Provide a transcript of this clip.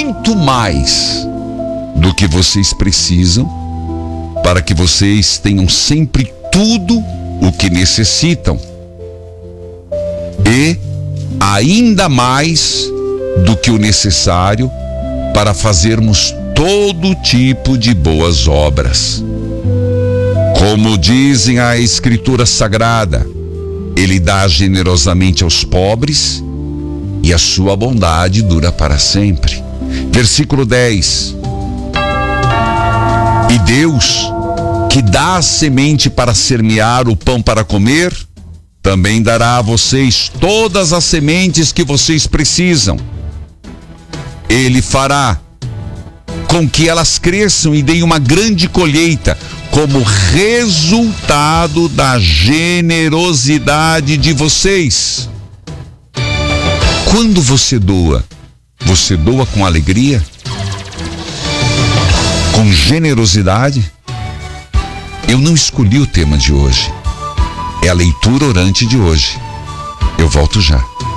muito mais do que vocês precisam, para que vocês tenham sempre tudo o que necessitam e ainda mais do que o necessário para fazermos todo tipo de boas obras. Como dizem a Escritura Sagrada, Ele dá generosamente aos pobres e a sua bondade dura para sempre. Versículo 10. E Deus, que dá a semente para semear, o pão para comer, também dará a vocês todas as sementes que vocês precisam. Ele fará com que elas cresçam e deem uma grande colheita, como resultado da generosidade de vocês. Quando você doa com alegria? Com generosidade? Eu não escolhi o tema de hoje. É a leitura orante de hoje. Eu volto já.